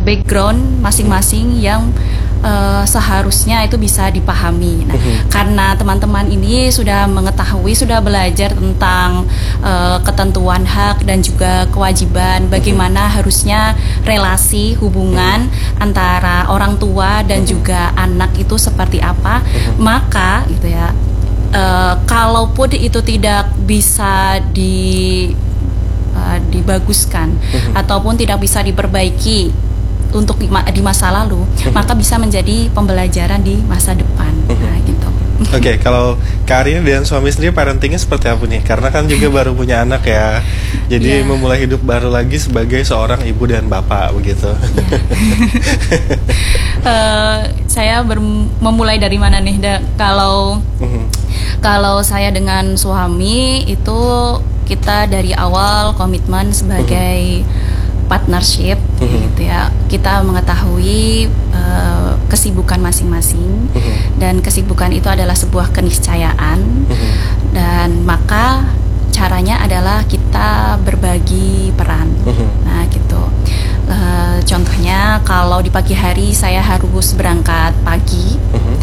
background masing-masing yang seharusnya itu bisa dipahami. Nah, karena teman-teman ini sudah mengetahui, sudah belajar tentang ketentuan hak dan juga kewajiban, bagaimana harusnya relasi hubungan antara orang tua dan juga anak itu seperti apa, maka gitu ya, kalaupun itu tidak bisa dibaguskan ataupun tidak bisa diperbaiki untuk di masa lalu, maka bisa menjadi pembelajaran di masa depan. Nah, gitu. Oke, kalau Kak Arini dan suami sendiri parentingnya seperti apa nih? Karena kan juga baru punya anak ya, jadi memulai hidup baru lagi sebagai seorang ibu dan bapak begitu. Saya memulai dari mana nih? Kalau saya dengan suami itu kita dari awal komitmen sebagai partnership, gitu ya. Kita mengetahui kesibukan masing-masing, dan kesibukan itu adalah sebuah keniscayaan, dan maka caranya adalah kita berbagi peran. Nah, gitu. Contohnya kalau di pagi hari saya harus berangkat pagi,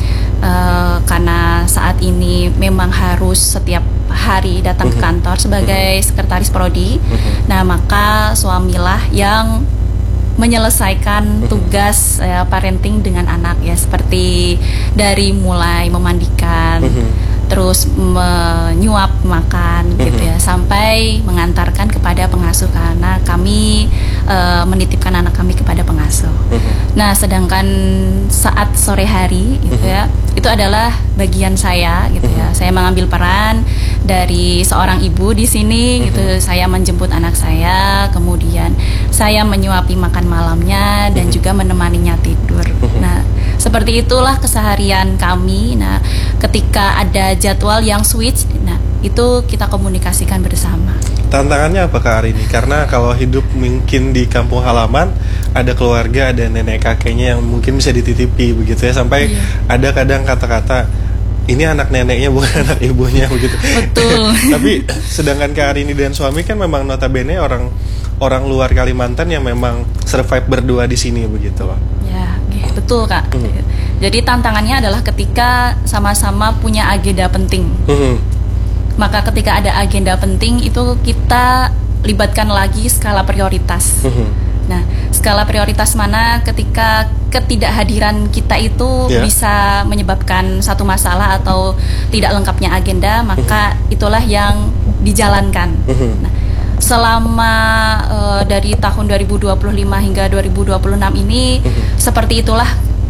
karena saat ini memang harus setiap hari datang ke kantor sebagai sekretaris prodi. Nah, maka suamilah yang menyelesaikan tugas parenting dengan anak ya, seperti dari mulai memandikan, terus menyuap makan gitu ya, sampai mengantarkan kepada pengasuh, karena kami menitipkan anak kami kepada pengasuh. Nah, sedangkan saat sore hari gitu ya, itu adalah bagian saya gitu ya. Saya mengambil peran dari seorang ibu di sini gitu. Saya menjemput anak saya, kemudian saya menyuapi makan malamnya dan juga menemaninya tidur. Nah, seperti itulah keseharian kami. Nah, ketika ada jadwal yang switch, nah itu kita komunikasikan bersama. Tantangannya apa Kak Arini? Karena kalau hidup mungkin di kampung halaman, ada keluarga, ada nenek kakeknya yang mungkin bisa dititipi begitu ya, sampai ada kadang kata-kata ini anak neneknya bukan anak ibunya begitu. Betul. Tapi sedangkan Kak Arini dan suami kan memang notabene orang luar Kalimantan yang memang survive berdua di sini begitu loh. Ya, betul Kak. Jadi tantangannya adalah ketika sama-sama punya agenda penting. Maka ketika ada agenda penting itu kita libatkan lagi skala prioritas. Nah, skala prioritas mana ketika ketidakhadiran kita itu bisa menyebabkan satu masalah atau tidak lengkapnya agenda, maka itulah yang dijalankan. Nah, selama dari tahun 2025 hingga 2026 ini seperti itulah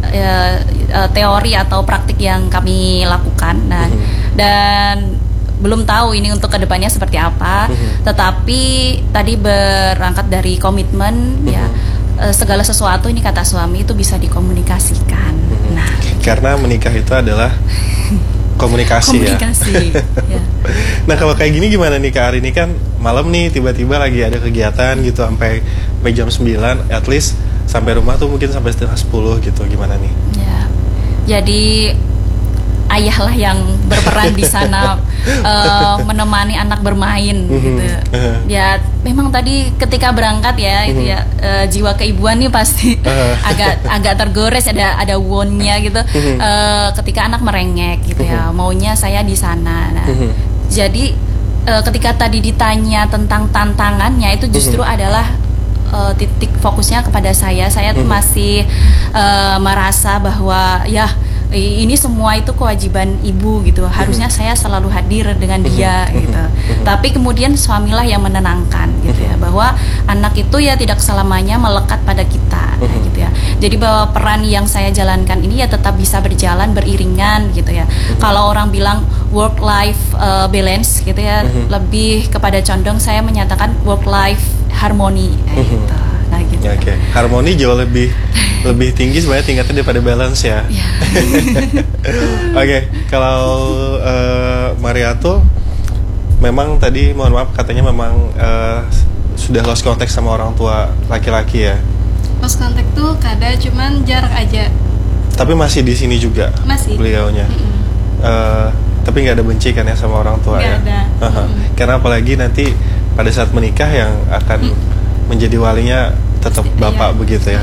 teori atau praktik yang kami lakukan. Nah, dan belum tahu ini untuk kedepannya seperti apa, tetapi tadi berangkat dari komitmen ya, segala sesuatu ini kata suami itu bisa dikomunikasikan. Nah, karena menikah itu adalah komunikasi ya. Ya. Nah, kalau kayak gini gimana nih Kak Arini, kan malam nih tiba-tiba lagi ada kegiatan gitu sampai jam 9, at least sampai rumah tuh mungkin sampai setengah 10 gitu, gimana nih? Ya, jadi ayahlah yang berperan di sana, menemani anak bermain gitu. Ya, memang tadi ketika berangkat ya, itu ya jiwa keibuan nih pasti agak tergores, ada wonnya gitu. Ketika anak merengek gitu ya, maunya saya di sana. Nah, jadi ketika tadi ditanya tentang tantangannya, itu justru adalah titik fokusnya kepada saya tuh masih merasa bahwa ya ini semua itu kewajiban ibu gitu, harusnya saya selalu hadir dengan dia gitu. Tapi kemudian suamilah yang menenangkan gitu ya, bahwa anak itu ya tidak selamanya melekat pada kita gitu ya. Jadi bahwa peran yang saya jalankan ini ya tetap bisa berjalan beriringan gitu ya. Kalau orang bilang work life balance gitu ya, lebih kepada condong saya menyatakan work life harmoni gitu. Nah, gitu. Oke. Harmoni jauh lebih tinggi sebenarnya tingkatnya daripada balance ya. Oke, kalau Mariatul memang tadi mohon maaf katanya memang sudah lost contact sama orang tua laki-laki ya. Lost contact tuh kada, cuman jarak aja. Tapi masih di sini juga. Masih. Beliaunya. Tapi nggak ada benci kan ya sama orang tua ya? Nggak ada. Karena apalagi nanti pada saat menikah yang akan menjadi walinya tetap bapak begitu ya.